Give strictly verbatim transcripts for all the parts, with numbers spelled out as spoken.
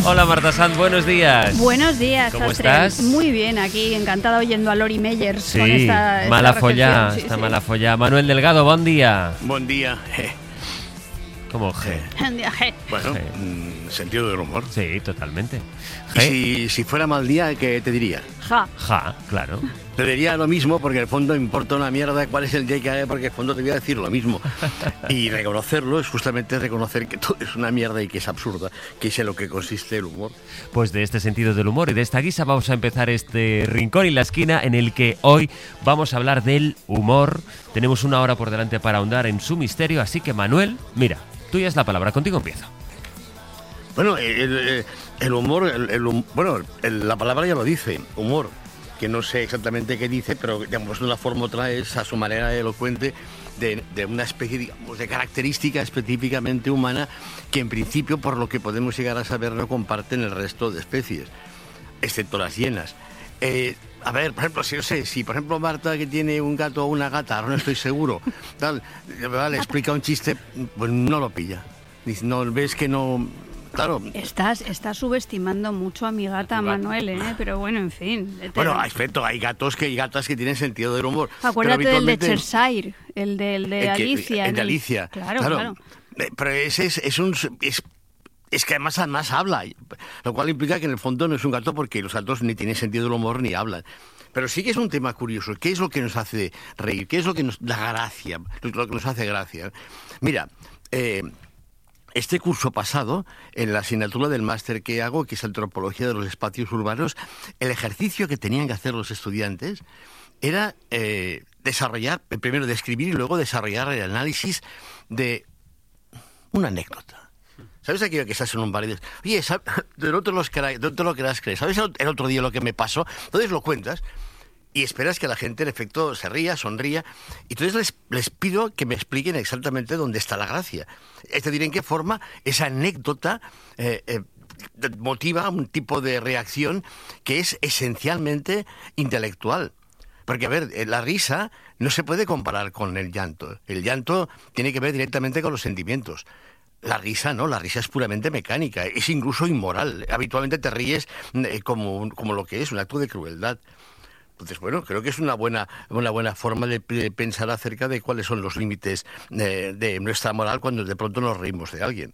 Hola Marta Sanz, buenos días. Buenos días, ¿Cómo Astre. estás? Muy bien, aquí encantada oyendo a Lori Meyers. Sí, con esta, esta mala reflexión. follá, Sí, está sí. mala follá. Manuel Delgado, buen día. Buen día. ¿Cómo G? Bueno, Sí. mm, sentido del humor. Sí, totalmente. Y G, si, si fuera mal día, ¿qué te diría? Ja. ja, claro. Te diría lo mismo porque en el fondo importa una mierda cuál es el día que hay, porque en el fondo te voy a decir lo mismo. Y reconocerlo es justamente reconocer que todo es una mierda y que es absurda, que es en lo que consiste el humor. Pues de este sentido del humor y de esta guisa vamos a empezar este rincón y la esquina en el que hoy vamos a hablar del humor. Tenemos una hora por delante para ahondar en su misterio, así que Manuel, mira, tuya es la palabra, contigo empiezo. Bueno, el, el- el humor, el, el hum- bueno, el- la palabra ya lo dice, humor, que no sé exactamente qué dice, pero digamos de una forma u otra es a su manera elocuente de, de una especie, digamos, de característica específicamente humana que en principio, por lo que podemos llegar a saber, no comparten el resto de especies, excepto las hienas. Eh, a ver, por ejemplo, si yo sé, si por ejemplo Marta, que tiene un gato o una gata, ahora no estoy seguro, tal, le explica un chiste, pues no lo pilla. Dice, no, ves que no... Claro. Estás, estás subestimando mucho a mi gata Manuel, ¿eh? Pero bueno, en fin. te- Bueno, hay, efecto, hay gatos que hay gatas que tienen sentido del humor. Acuérdate pero del de habitualmente- Cheshire, el del de el que- Alicia. el de en Alicia. Claro, claro. Eh, Pero ese es, es un... Es, es que además, además habla, lo cual implica que en el fondo no es un gato porque los gatos ni tienen sentido del humor ni hablan. Pero sí que es un tema curioso. ¿Qué es lo que nos hace reír? ¿Qué es lo que nos da gracia? Lo que nos hace gracia. Mira, eh, este curso pasado, en la asignatura del máster que hago, que es Antropología de los Espacios Urbanos, el ejercicio que tenían que hacer los estudiantes era eh, desarrollar, primero describir y luego desarrollar el análisis de una anécdota. ¿Sabes aquello que estás en un bar y dices, oye, ¿sabes? no te, los crea- no te lo querás creer, ¿sabes el otro día lo que me pasó? Entonces lo cuentas y esperas que la gente en efecto se ría, sonría, y entonces les, les pido que me expliquen exactamente dónde está la gracia. Es decir, en qué forma esa anécdota eh, eh, motiva un tipo de reacción que es esencialmente intelectual. Porque, a ver, eh, la risa no se puede comparar con el llanto. El llanto tiene que ver directamente con los sentimientos. La risa no, la risa es puramente mecánica, es incluso inmoral. Habitualmente te ríes eh, como, como lo que es, un acto de crueldad. Entonces, bueno, creo que es una buena, una buena forma de, de pensar acerca de cuáles son los límites de, de nuestra moral cuando de pronto nos reímos de alguien.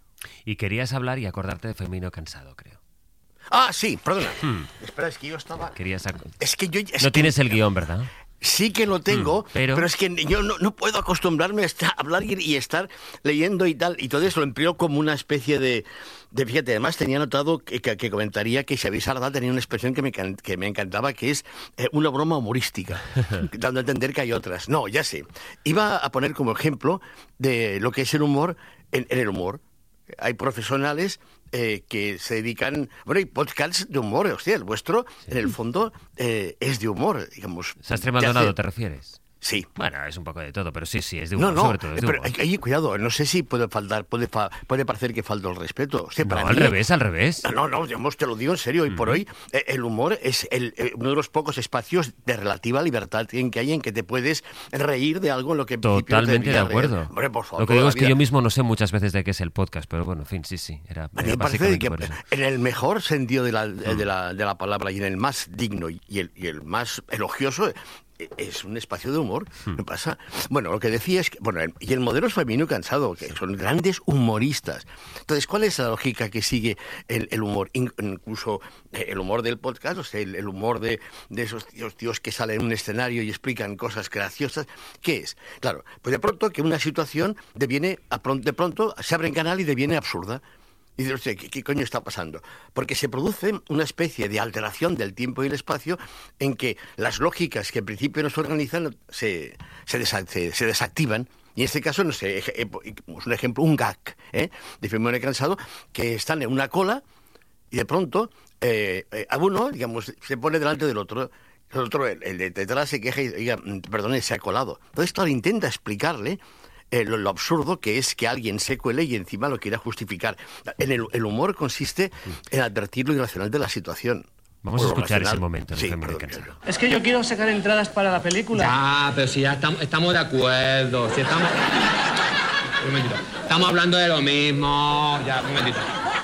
Y querías hablar y acordarte de Femino Cansado, creo. Ah, sí, perdona. Hmm. Espera, es que yo estaba... Querías ac- Es que yo... es No que- tienes el guión, ¿verdad? Sí que lo tengo, Mm, pero- pero... es que yo no, no puedo acostumbrarme a estar- hablar y, y estar leyendo y tal. Y todo eso lo empleo como una especie de... de fíjate, además tenía notado que, que, que comentaría que Xavier Sardá tenía una expresión que me, can- que me encantaba, que es eh, una broma humorística, dando a entender que hay otras. No, ya sé. Iba a poner como ejemplo de lo que es el humor en, en el humor. Hay profesionales eh, que se dedican... Bueno, hay podcasts de humor, hostia, el vuestro, en el fondo, eh, es de humor, digamos. Sastre Te hace- Maldonado, ¿te refieres? Sí. Bueno, es un poco de todo, pero sí, sí, es de No, humor, no, sobre todo es de pero humor. hay, hay- cuidado, no sé si puede faltar, puede, fa- puede parecer que falta el respeto. O sea, No, para al mí- revés, al revés. No, no, no, digamos, te lo digo en serio, y por hoy eh, el humor es el, eh, uno de los pocos espacios de relativa libertad en que hay en que te puedes reír de algo en lo que en principio te Totalmente de deberías reír. acuerdo. Hombre, por favor, Lo que digo toda es la que vida. yo mismo no sé muchas veces de qué es el podcast, pero bueno, en fin, sí, sí. Era, A mí era me parece básicamente que por eso. en el mejor sentido de la, de, la, de la palabra y en el más digno y el, y el más elogioso eh, es un espacio de humor. ¿Qué pasa? Bueno, lo que decía es que, bueno, el- y el modelo es Femino Cansado, que son grandes humoristas. Entonces, ¿cuál es la lógica que sigue el, el humor? In- incluso eh, el humor del podcast, o sea, el, el humor de, de esos tíos, tíos que salen en un escenario y explican cosas graciosas. ¿Qué es? Claro, pues de pronto que una situación deviene, a pron- de pronto se abre en canal y deviene absurda. Y dice, hostia, ¿qué, ¿qué coño está pasando? Porque se produce una especie de alteración del tiempo y el espacio en que las lógicas que en principio nos organizan se, se, desa- se- se desactivan. Y en este caso, no sé, ej- eh, pues un ejemplo, un gag ¿eh? de Femino Cansado, que están en una cola y de pronto eh, eh, a uno, digamos, se pone delante del otro. El otro, el, el de detrás, se queja y diga, perdone, se ha colado. Entonces, claro, intenta explicarle Eh, lo, lo absurdo que es que alguien se cuele y encima lo quiera justificar. En el, el humor consiste en advertir lo irracional de la situación. Vamos a O lo escuchar ese racional. momento. de Sí, Femino perdón, Cansado. perdón. Es que yo quiero sacar entradas para la película. Ya, pero si ya estamos, estamos de acuerdo. Si estamos. Un momentito. Estamos hablando de lo mismo. Ya, un momentito.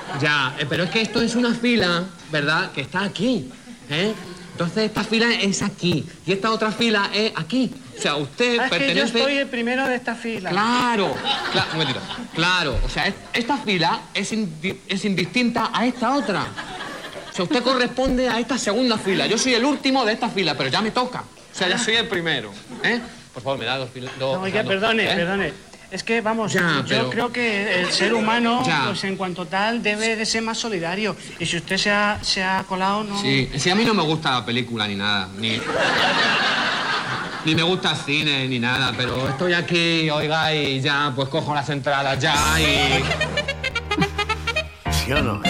Ya, eh, pero es que esto es una fila, ¿verdad? Que está aquí, ¿eh? Entonces esta fila es aquí y esta otra fila es aquí. O sea, usted Ah, es pertenece... que yo estoy el primero de esta fila. Claro, claro, un momentito. Claro, o sea, es- esta fila es, indi- es indistinta a esta otra. O sea, usted corresponde a esta segunda fila. Yo soy el último de esta fila, pero ya me toca. O sea, ya soy el primero, ¿eh? Por favor, me da dos filas. Dos, No, oiga, dos, perdone, ¿eh? perdone. Es que, vamos, Ya, yo pero- creo que el ser humano, Ya. pues en cuanto tal, debe de ser más solidario. Y si usted se ha, se ha colado, no... Sí, sí, a mí no me gusta la película ni nada, ni... Ni me gusta el cine ni nada, pero estoy aquí, oiga, y ya, pues cojo las entradas ya y... ¿Sí o no?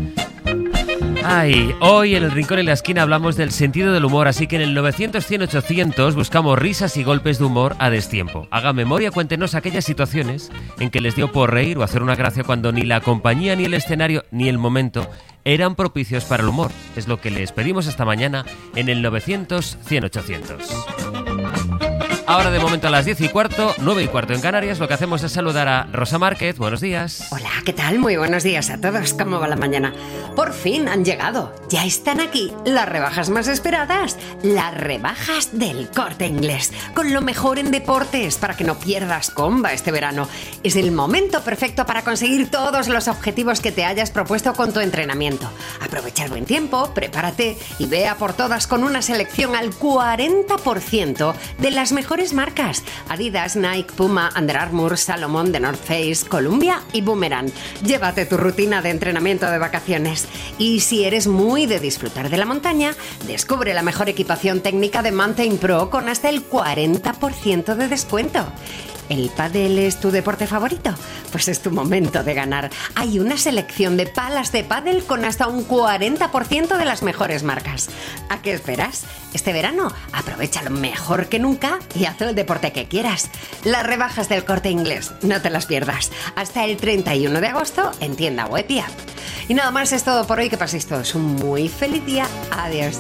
Ay, hoy en el Rincón en la Esquina hablamos del sentido del humor, así que en el novecientos, cien, ochocientos buscamos risas y golpes de humor a destiempo. Haga memoria, cuéntenos aquellas situaciones en que les dio por reír o hacer una gracia cuando ni la compañía, ni el escenario, ni el momento eran propicios para el humor. Es lo que les pedimos esta mañana en el novecientos, cien, ochocientos. Ahora de momento a las diez y cuarto, nueve y cuarto en Canarias, lo que hacemos es saludar a Rosa Márquez. Buenos días. Hola, ¿qué tal? Muy buenos días a todos. ¿Cómo va la mañana? Por fin han llegado. Ya están aquí las rebajas más esperadas. Las rebajas del Corte Inglés. Con lo mejor en deportes para que no pierdas comba este verano. Es el momento perfecto para conseguir todos los objetivos que te hayas propuesto con tu entrenamiento. Aprovecha el buen tiempo, prepárate y vea por todas con una selección al cuarenta por ciento de las mejores marcas: Adidas, Nike, Puma, Under Armour, Salomon, The North Face, Columbia y Boomerang. Llévate tu rutina de entrenamiento de vacaciones. Y si eres muy de disfrutar de la montaña, descubre la mejor equipación técnica de Mountain Pro con hasta el cuarenta por ciento de descuento. ¿El pádel es tu deporte favorito? Pues es tu momento de ganar. Hay una selección de palas de pádel con hasta un cuarenta por ciento de las mejores marcas. ¿A qué esperas? Este verano aprovechalo mejor que nunca y haz el deporte que quieras. Las rebajas del Corte Inglés, no te las pierdas. Hasta el treinta y uno de agosto en tienda web y app. Y nada más es todo por hoy. Que paséis todos un muy feliz día. Adiós.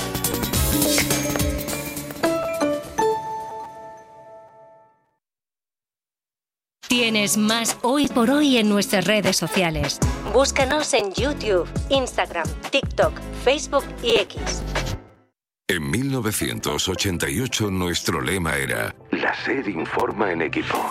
Tienes más Hoy por Hoy en nuestras redes sociales. Búscanos en YouTube, Instagram, TikTok, Facebook y X. En mil novecientos ochenta y ocho nuestro lema era La SER informa en equipo.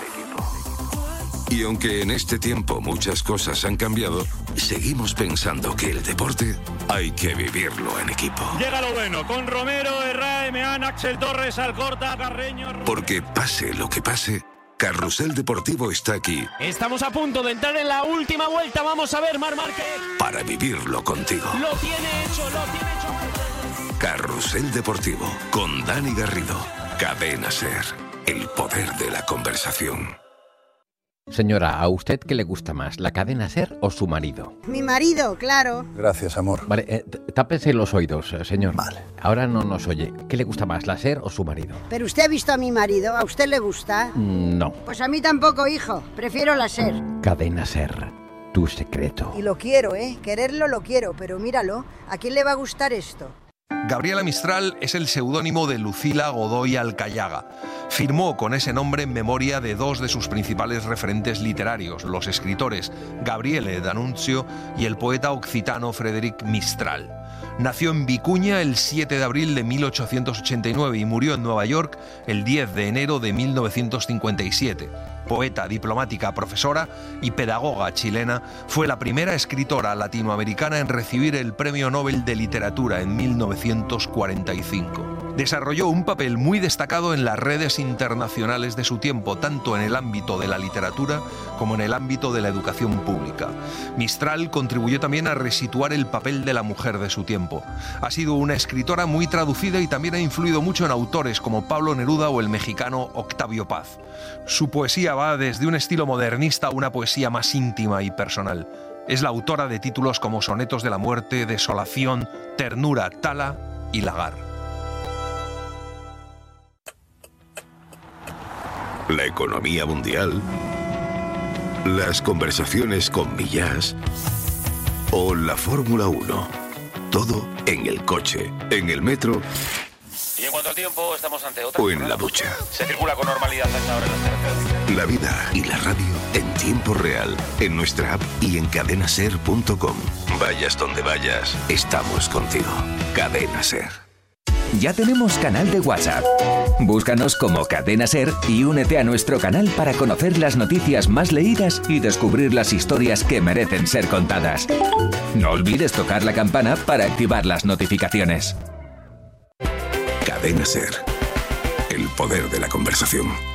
Y aunque en este tiempo muchas cosas han cambiado, seguimos pensando que el deporte hay que vivirlo en equipo. Llega lo bueno, con Romero, Herrera, Emeán, Axel Torres, Alcorta, Carreño... Porque pase lo que pase, Carrusel Deportivo está aquí Estamos a punto de entrar en la última vuelta. Vamos a ver, Marc Márquez. para vivirlo contigo. Lo tiene hecho, lo tiene hecho. Carrusel Deportivo con Dani Garrido. Cadena SER. El poder de la conversación. Señora, ¿a usted qué le gusta más, la cadena SER o su marido? Mi marido, claro. Gracias, amor. Vale, eh, t- tápese los oídos, eh, señor. Vale. Ahora no nos oye. ¿Qué le gusta más, la SER o su marido? Pero usted ha visto a mi marido, ¿a usted le gusta? Mm, No. Pues a mí tampoco, hijo. Prefiero la SER. Cadena SER, tu secreto. Y lo quiero, ¿eh? Quererlo lo quiero, pero míralo. ¿A quién le va a gustar esto? Gabriela Mistral es el seudónimo de Lucila Godoy Alcayaga. Firmó con ese nombre en memoria de dos de sus principales referentes literarios, los escritores Gabriele D'Annunzio y el poeta occitano Frederic Mistral. Nació en Vicuña el siete de abril de mil ochocientos ochenta y nueve y murió en Nueva York el diez de enero de mil novecientos cincuenta y siete. Poeta, diplomática, profesora y pedagoga chilena, fue la primera escritora latinoamericana en recibir el Premio Nobel de Literatura en mil novecientos cuarenta y cinco. Desarrolló un papel muy destacado en las redes internacionales de su tiempo, tanto en el ámbito de la literatura como en el ámbito de la educación pública. Mistral contribuyó también a resituar el papel de la mujer de su tiempo. Ha sido una escritora muy traducida y también ha influido mucho en autores como Pablo Neruda o el mexicano Octavio Paz. Su poesía va desde un estilo modernista a una poesía más íntima y personal. Es la autora de títulos como Sonetos de la Muerte, Desolación, Ternura, Tala y Lagar. La economía mundial, las conversaciones con Millás o la Fórmula uno. Todo en el coche, en el metro Y en cuanto al tiempo, estamos ante otra... o en la ducha. Se circula con normalidad a esta hora en las carreteras. La vida y la radio en tiempo real, en nuestra app y en cadena ser punto com. Vayas donde vayas, estamos contigo. Cadena Ser. Ya tenemos canal de WhatsApp. Búscanos como Cadena Ser y únete a nuestro canal para conocer las noticias más leídas y descubrir las historias que merecen ser contadas. No olvides tocar la campana para activar las notificaciones. Cadena Ser. El poder de la conversación.